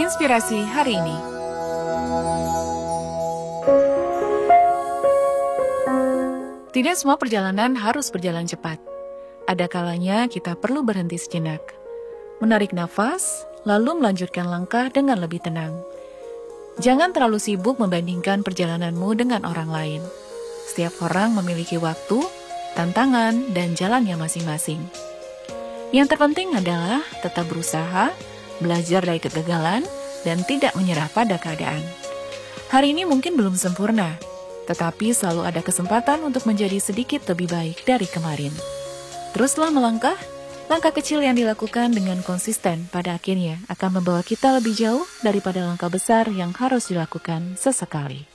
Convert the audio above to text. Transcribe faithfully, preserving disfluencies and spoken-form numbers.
Inspirasi hari ini. Tidak semua perjalanan harus berjalan cepat. Ada kalanya kita perlu berhenti sejenak, menarik nafas, lalu melanjutkan langkah dengan lebih tenang. Jangan terlalu sibuk membandingkan perjalananmu dengan orang lain. Setiap orang memiliki waktu, tantangan, dan jalannya masing-masing. Yang terpenting adalah tetap berusaha, belajar dari kegagalan, dan tidak menyerah pada keadaan. Hari ini mungkin belum sempurna, tetapi selalu ada kesempatan untuk menjadi sedikit lebih baik dari kemarin. Teruslah melangkah, langkah kecil yang dilakukan dengan konsisten pada akhirnya akan membawa kita lebih jauh daripada langkah besar yang harus dilakukan sesekali.